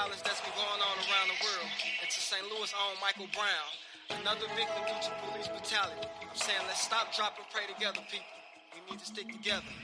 violence that's been going on around the world. And to St. Louis' own Michael Brown, another victim due to police brutality. I'm saying let's stop, drop, and pray together, people. We need to stick together.